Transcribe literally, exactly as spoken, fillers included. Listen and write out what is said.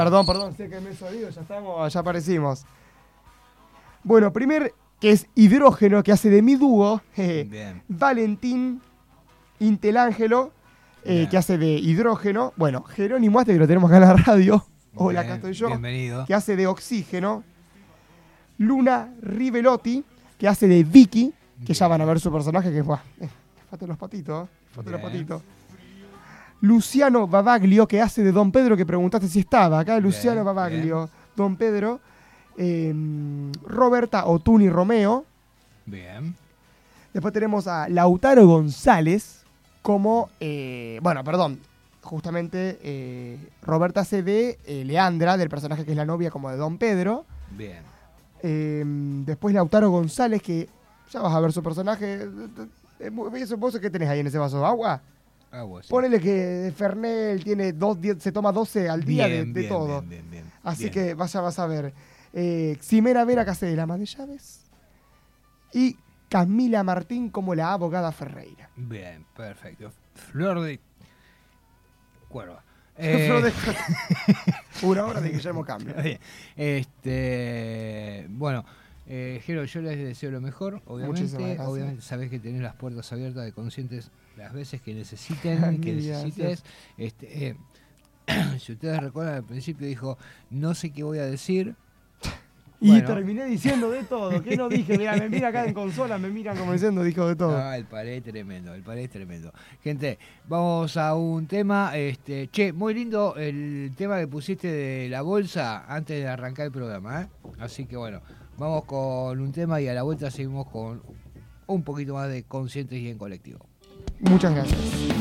Perdón, perdón, sé que me he sonido, ya estamos, ya aparecimos. Bueno, primer que es hidrógeno, que hace de mi dúo, jeje, Valentín Intelangelo, eh, que hace de hidrógeno. Bueno, Jerónimo Aste, que lo tenemos acá en la radio. Hola, acá estoy yo. Bienvenido. Que hahace de oxígeno. Luna Rivelotti, que hace de Vicky, que Bien. Ya van a ver su personaje, que buah, eh, fate los patitos, eh, fate los patitos. Luciano Bavaglio, que hace de Don Pedro, que preguntaste si estaba. Acá Luciano bien, Bavaglio, bien. Don Pedro. Eh, Roberta Otuni Romeo. Bien. Después tenemos a Lautaro González como, eh, bueno, perdón, justamente eh, Roberta hace de eh, Leandra, del personaje que es la novia como de Don Pedro. Bien. Eh, después Lautaro González, que ya vas a ver su personaje. ¿Vos qué tenés ahí en ese vaso? ¿Agua? Agua, sí. Ponele que Fernet tiene dos, se toma doce al día bien, de, de bien, todo. Bien, bien, bien, Así bien. que vaya, vas a ver. Eh, Ximena Vera, que hace de la ama de llaves. Y Camila Martín como la abogada Ferreira. Bien, perfecto. Flor de Cuerva. Eh... Flor de Una hora de Guillermo Cambio. Bien. Este, bueno, eh, Jero, yo les deseo lo mejor. Obviamente, obviamente sabés que tenés las puertas abiertas de Conscientes las veces que necesiten, que necesites. Este, eh, si ustedes recuerdan, al principio dijo, no sé qué voy a decir. Y bueno, terminé diciendo de todo. ¿Qué no dije? Mirá, me mira acá en consola, me miran como diciendo, dijo de todo. No, el paré es tremendo, el paré es tremendo. Gente, vamos a un tema. Este, che, muy lindo el tema que pusiste de la bolsa antes de arrancar el programa, ¿eh? Así que bueno, vamos con un tema y a la vuelta seguimos con un poquito más de Conscientes y en Colectivo. Muchas gracias.